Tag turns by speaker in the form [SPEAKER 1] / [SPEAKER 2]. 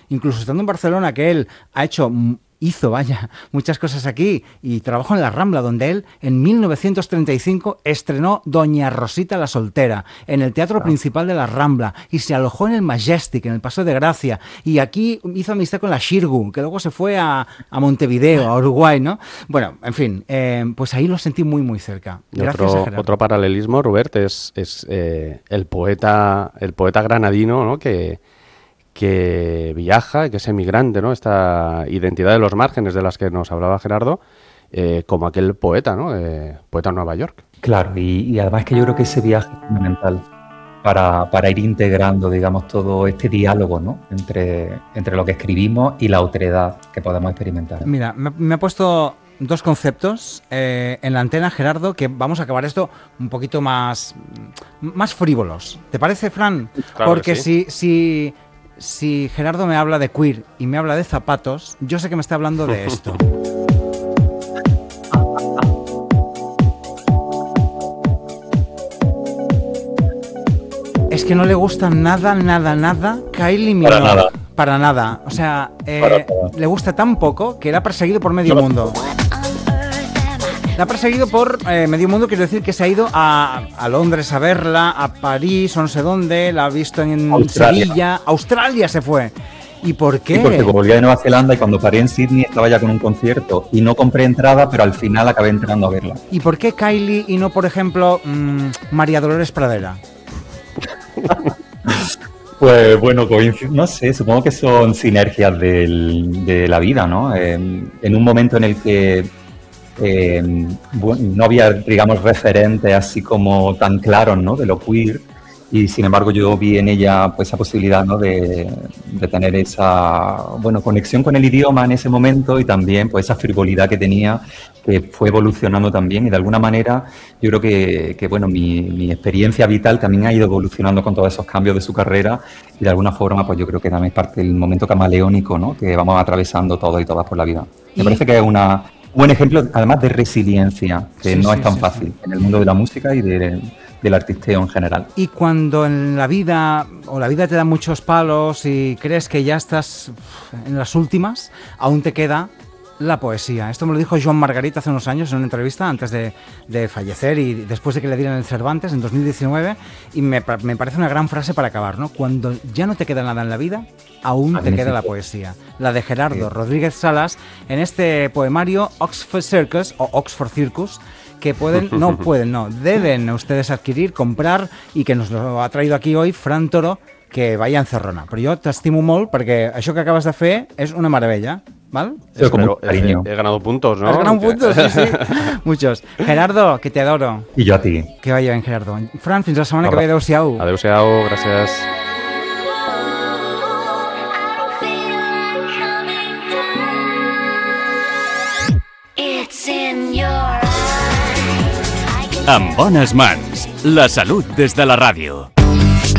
[SPEAKER 1] incluso estando en Barcelona, que él hizo muchas cosas aquí y trabajó en la Rambla, donde él en 1935 estrenó Doña Rosita la Soltera en el Teatro Principal de la Rambla y se alojó en el Majestic, en el Paseo de Gracia, y aquí hizo amistad con la Xirgu, que luego se fue a Montevideo, a Uruguay, ¿no? Bueno, en fin, pues ahí lo sentí muy, muy cerca. Gracias a Gerardo.
[SPEAKER 2] Otro paralelismo, Robert, es el poeta granadino, ¿no? que viaja, que es emigrante, ¿no? Esta identidad de los márgenes de las que nos hablaba Gerardo, como aquel poeta, ¿no? Poeta en Nueva York.
[SPEAKER 3] Claro, y además que yo creo que ese viaje es fundamental para ir integrando, digamos, todo este diálogo, ¿no? entre lo que escribimos y la otredad que podemos experimentar.
[SPEAKER 1] Mira, me ha puesto dos conceptos en la antena, Gerardo, que vamos a acabar esto un poquito más frívolos. ¿Te parece, Fran?
[SPEAKER 2] Claro.
[SPEAKER 1] Porque sí. Si Gerardo me habla de queer y me habla de zapatos, yo sé que me está hablando de esto. Es que no le gusta nada Kylie Minogue. Para nada. O sea, le gusta tan poco que la ha perseguido por medio mundo. La ha perseguido por medio mundo, quiero decir que se ha ido a Londres a verla, a París, o no sé dónde, la ha visto en Sevilla, Australia se fue. ¿Y por qué?
[SPEAKER 3] Sí, porque volví de Nueva Zelanda y cuando paré en Sydney estaba ya con un concierto y no compré entrada, pero al final acabé entrando a verla.
[SPEAKER 1] ¿Y por qué Kylie y no, por ejemplo, María Dolores Pradera?
[SPEAKER 3] Pues bueno, no sé, supongo que son sinergias de la vida, ¿no? En un momento en el que no había, digamos, referentes así como tan claros, ¿no? De lo queer, y sin embargo yo vi en ella pues esa posibilidad, ¿no? de tener esa conexión con el idioma en ese momento y también pues esa frivolidad que tenía, que fue evolucionando también, y de alguna manera yo creo que bueno, mi experiencia vital también ha ido evolucionando con todos esos cambios de su carrera, y de alguna forma pues yo creo que también es parte del momento camaleónico, ¿no? Que vamos atravesando todos y todas por la vida. Me parece que es un buen ejemplo, además, de resiliencia, que no es tan fácil en el mundo de la música y del artisteo en general.
[SPEAKER 1] Y cuando en la vida, o la vida te da muchos palos y crees que ya estás en las últimas, aún te queda la poesía. Esto me lo dijo Joan Margarit hace unos años en una entrevista antes de fallecer y después de que le dieran el Cervantes en 2019, y me parece una gran frase para acabar, ¿no? Cuando ya no te queda nada en la vida, aún te queda la poesía. La de Gerardo Rodríguez Salas en este poemario Oxford Circus o Oxford Circus, que deben ustedes adquirir, comprar, y que nos lo ha traído aquí hoy Fran Toro, que vaya encerrona. Però jo t'estimo molt perquè això que acabes de fer és una meravella, ¿vale?
[SPEAKER 2] He ganado puntos, ¿no?
[SPEAKER 1] Has ganado puntos, sí. Muchos. Gerardo, que te adoro.
[SPEAKER 3] Y yo a ti.
[SPEAKER 1] Que vaya bien, Gerardo. Fran, fins la setmana que ve. Adéu-siau.
[SPEAKER 2] Adéu-siau, gràcies.
[SPEAKER 4] En bones mans, la salut des de la ràdio.